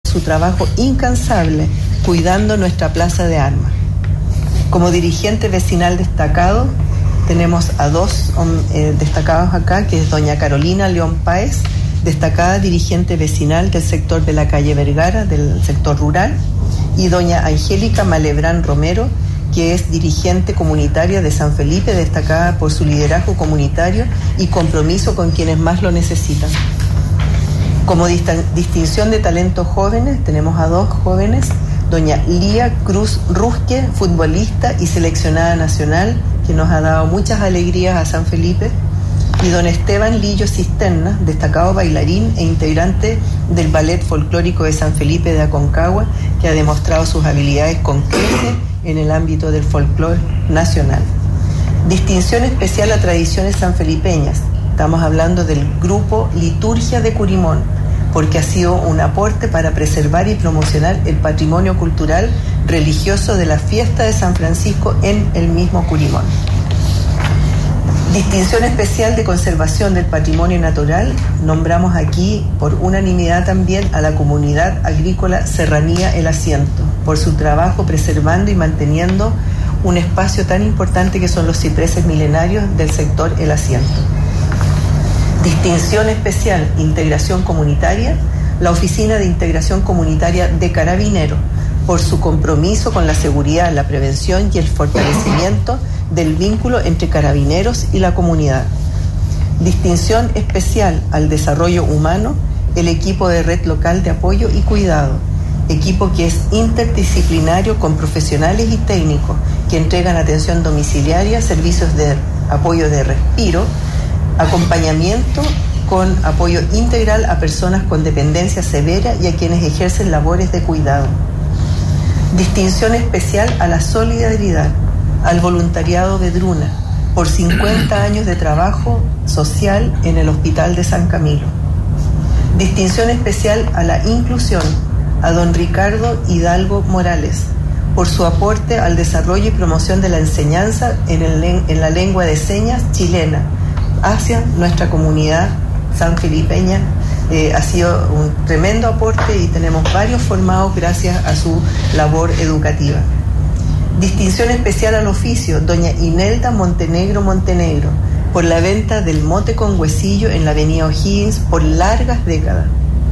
su trabajo incansable cuidando nuestra plaza de armas. Como dirigente vecinal destacado, tenemos a dos destacados acá, que es doña Carolina León Páez, destacada dirigente vecinal del sector de la calle Vergara, del sector rural, y doña Angélica Malebrán Romero, que es dirigente comunitaria de San Felipe, destacada por su liderazgo comunitario y compromiso con quienes más lo necesitan. Como distinción de talentos jóvenes, tenemos a dos jóvenes, doña Lía Cruz Rusque, futbolista y seleccionada nacional, que nos ha dado muchas alegrías a San Felipe, y don Esteban Lillo Cisterna, destacado bailarín e integrante del Ballet Folclórico de San Felipe de Aconcagua, que ha demostrado sus habilidades con creces en el ámbito del folclore nacional. Distinción especial a tradiciones sanfelipeñas. Estamos hablando del grupo Liturgia de Curimón, porque ha sido un aporte para preservar y promocionar el patrimonio cultural religioso de la fiesta de San Francisco en el mismo Curimón. Distinción especial de conservación del patrimonio natural. Nombramos aquí por unanimidad también a la comunidad agrícola Serranía El Asiento, por su trabajo preservando y manteniendo un espacio tan importante que son los cipreses milenarios del sector El Asiento. Distinción especial, integración comunitaria, la Oficina de Integración Comunitaria de Carabineros, por su compromiso con la seguridad, la prevención y el fortalecimiento del vínculo entre carabineros y la comunidad. Distinción especial al desarrollo humano, el equipo de Red Local de Apoyo y Cuidado, equipo que es interdisciplinario con profesionales y técnicos que entregan atención domiciliaria, servicios de apoyo de respiro, acompañamiento con apoyo integral a personas con dependencia severa y a quienes ejercen labores de cuidado. Distinción especial a la solidaridad, al voluntariado Vedruna, por 50 años de trabajo social en el Hospital de San Camilo. Distinción especial a la inclusión, a don Ricardo Hidalgo Morales, por su aporte al desarrollo y promoción de la enseñanza en la lengua de señas chilena hacia nuestra comunidad sanfelipeña. Ha sido un tremendo aporte y tenemos varios formados gracias a su labor educativa. Distinción especial al oficio, doña Inelda Montenegro, por la venta del mote con huesillo en la avenida O'Higgins por largas décadas.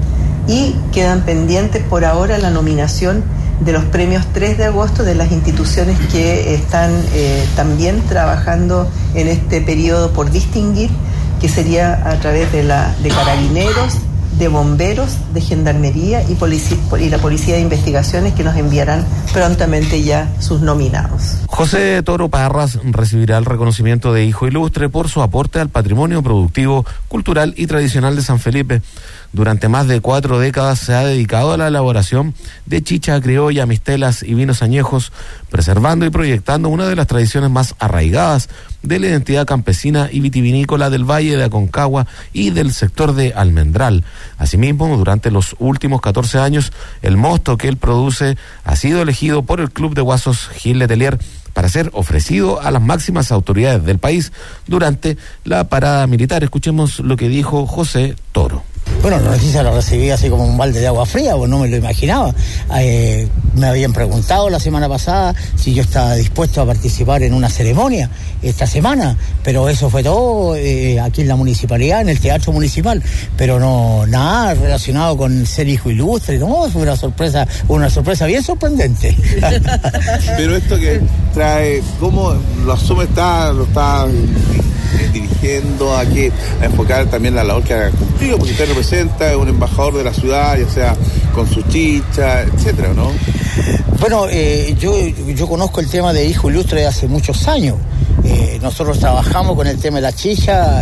Y quedan pendientes por ahora la nominación de los premios 3 de agosto de las instituciones que están también trabajando en este periodo por distinguir, que sería a través de Carabineros, de Bomberos, de Gendarmería y la Policía de Investigaciones, que nos enviarán prontamente ya sus nominados. José Toro Parras recibirá el reconocimiento de Hijo Ilustre por su aporte al patrimonio productivo, cultural y tradicional de San Felipe. Durante más de 4 décadas se ha dedicado a la elaboración de chicha criolla, mistelas y vinos añejos, preservando y proyectando una de las tradiciones más arraigadas de la identidad campesina y vitivinícola del Valle de Aconcagua y del sector de Almendral. Asimismo, durante los últimos 14 años, el mosto que él produce ha sido elegido por el Club de Guasos Gil Letelier para ser ofrecido a las máximas autoridades del país durante la parada militar. Escuchemos lo que dijo José Toro. Bueno, la noticia la recibí así como un balde de agua fría, pues no me lo imaginaba. Me habían preguntado la semana pasada si yo estaba dispuesto a participar en una ceremonia esta semana, pero eso fue todo aquí en la municipalidad, en el teatro municipal, pero no nada relacionado con ser hijo ilustre, no, fue una sorpresa bien sorprendente. Pero esto que trae, ¿cómo lo asume? Lo está dirigiendo a enfocar también la labor que ha cumplido, porque usted representa, es un embajador de la ciudad, ya sea con su chicha, etcétera, ¿no? Bueno, yo conozco el tema de hijo ilustre de hace muchos años. Nosotros trabajamos con el tema de la chicha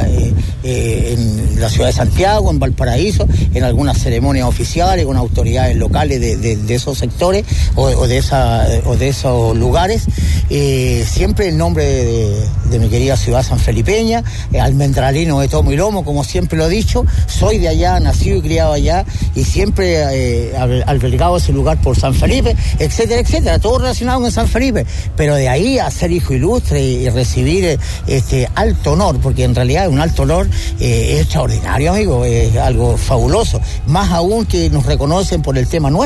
en la ciudad de Santiago, en Valparaíso, en algunas ceremonias oficiales con autoridades locales de esos sectores o de esos lugares. Siempre en nombre de mi querida ciudad sanfelipeña, almendralino de tomo y lomo, como siempre lo he dicho, soy de allá, nacido y criado allá, y siempre albergado ese lugar por San Felipe, etcétera, etcétera, todo relacionado con San Felipe, pero de ahí a ser hijo ilustre y recibir este alto honor, porque en realidad es un alto honor, es extraordinario, amigo, es algo fabuloso, más aún que nos reconocen por el tema nuestro.